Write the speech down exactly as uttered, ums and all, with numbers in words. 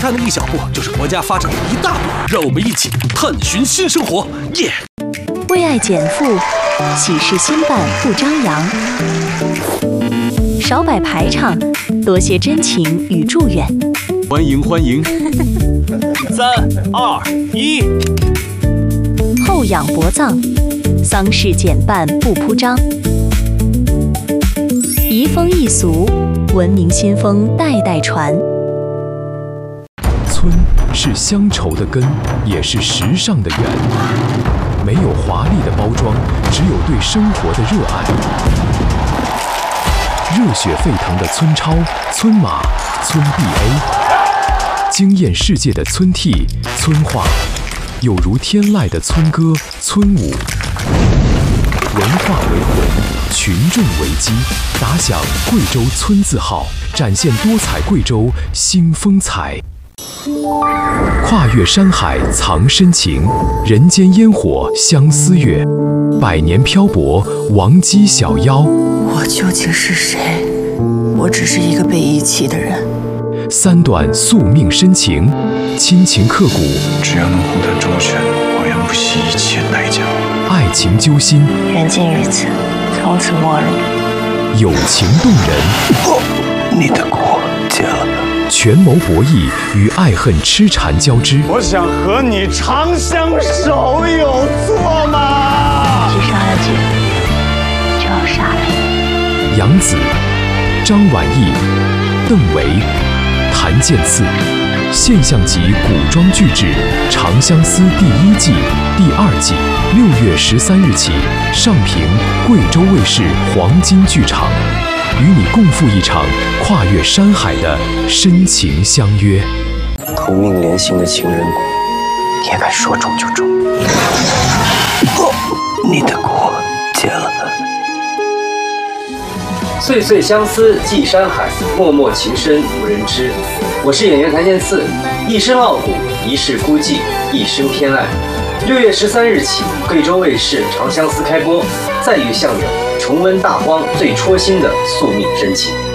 看的一小步，就是国家发展的一大步。让我们一起探寻新生活，耶！ 为爱减负，喜事新办不张扬，少摆排场，多些真情与祝愿。 欢迎欢迎！ 三二一， 厚养薄葬，丧事简办不铺张。移风易俗，文明新风代代传。 村是乡愁的根，也是时尚的源。没有华丽的包装，只有对生活的热爱。热血沸腾的村超、村马、村 B A， 惊艳世界的村 T、村话，有如天籁的村歌、村舞。文化为魂，群众为基，打响贵州村字号，展现多彩贵州新风采。跨越山海藏深情，人间烟火相思悦，百年漂泊亡鸡小夭。 我究竟是谁？我只是一个被遗弃的人。 三段宿命深情，亲情刻骨。 只要能护他周全，我愿不惜一切代价。 爱情揪心， 缘尽于此，从此陌路。 友情动人。 哦，你的锅结了。 权谋博弈与爱恨痴缠交织。 我想和你长相守，有错吗？ 既杀了姐，就要杀了你。 杨紫、张晚意、邓为、谭健次，现象级古装巨制《长相思》第一季、第二季，六月十三日起上平贵州卫视黄金剧场。与你共赴一场跨越山海的深情相约。 同命连心的情人骨，你也敢说中就中？ 哦，你的锅结了。 岁岁相思系山海，脉脉情深无人知。我是演员谭健次，一生傲骨，一世孤寂，一生偏爱。六月十三日起，贵州卫视《长相思》开播，再遇相友，重温大荒最戳心的宿命深情。